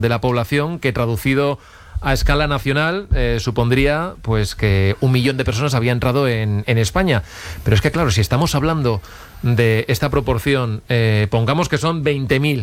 de la población, que traducido a escala nacional supondría pues que 1 millón de personas había entrado en España. Pero es que claro, si estamos hablando de esta proporción, pongamos que son 20.000